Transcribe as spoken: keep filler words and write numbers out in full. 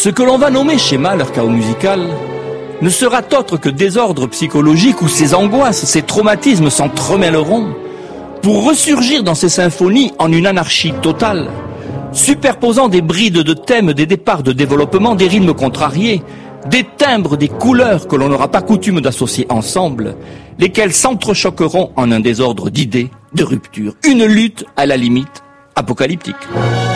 Ce que l'on va nommer schéma, leur chaos musical, ne sera autre que désordre psychologique où ces angoisses, ces traumatismes s'entremêleront pour ressurgir dans ces symphonies en une anarchie totale, superposant des brides de thèmes, des départs de développement, des rythmes contrariés, des timbres, des couleurs que l'on n'aura pas coutume d'associer ensemble, lesquels s'entrechoqueront en un désordre d'idées, de ruptures, une lutte à la limite apocalyptique.